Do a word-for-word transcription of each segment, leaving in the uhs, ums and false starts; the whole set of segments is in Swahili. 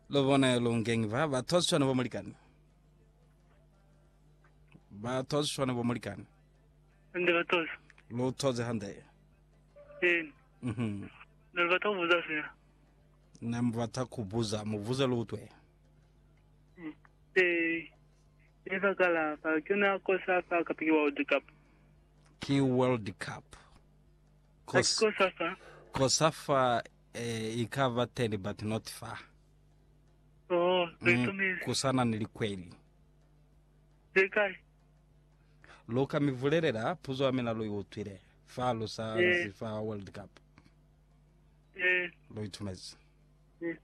lo bone lo ngeng va ba tos chona bomulikani ba tos chona bomulikani Ande batos. lo toze hande Eh, mhm nalibata kuvuza sina. nambata kubuza muvuze lo utwe Eh, eva kala pa kuna kosa pa kapiki wa World Cup. ki world cup Kos, Kosa pa. kosafa eh, ikava teni but not far Oh, mm, retumizi. kusana nilikweli Dekai. loka mivulelera puzo amena lo yotwire fa lo sa Eh. zifa world cup Eh, lo itumezi eh.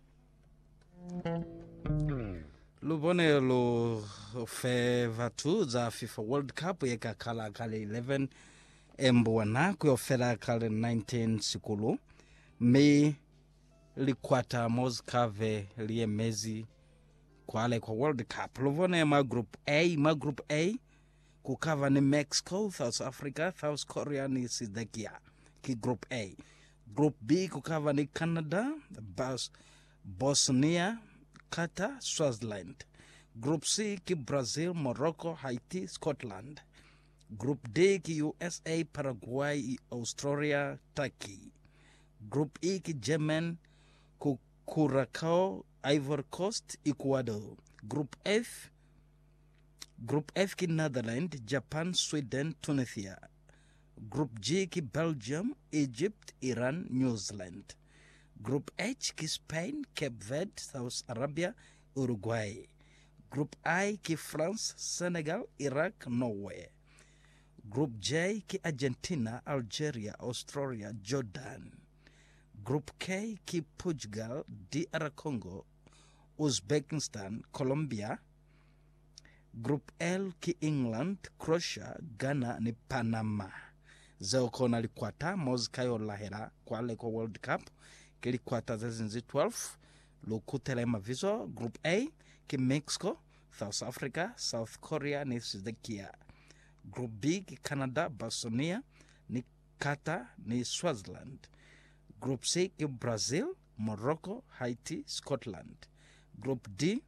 lubone lo fe vatu za FIFA World Cup yeka kala kale eleven embwana kuyofera kale nineteen sikulu me likwata mozkave liye mezi kwale kwa World Cup lubone ma group A ma group A kukava ni Mexico, South Africa, South Korea ni Sidekia ki group A. Group B kukava ni Canada, Bos Bosnia, Qatar, Swaziland. Group C ki Brazil, Morocco, Haiti, Scotland. Group D ki U S A, Paraguay, Australia, Turkey. Group E ki Yemen, ku Curacao, Ivory Coast, Ecuador. Group F Group F ki Netherlands, Japan, Sweden, Tunisia. Group G ki Belgium, Egypt, Iran, New Zealand. Group H ki Spain, Cape Verde, South Arabia, Uruguay. Group I ki France, Senegal, Iraq, Norway. Group J ki Argentina, Algeria, Australia, Jordan. Group K ki Portugal, D R Congo, Uzbekistan, Colombia. Group L ki England, Croatia, Ghana ni Panama. Zeo kona likwata mozkayo lahera kwa leko World Cup kilikwata zezinzi twelve lukutele mavizo. Group A ki Mexico, South Africa, South Korea ni Sidekia. Group B ki Canada, Bosnia ni Qatar ni Swaziland. Group C ki Brazil, Morocco, Haiti, Scotland. Group D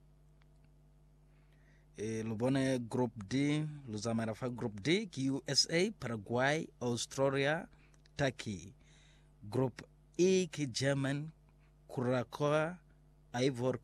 E, lubone group D luzamarafa group D ki U S A, Paraguay, Australia, Turkey. Group E ki German, Curacao, Ivory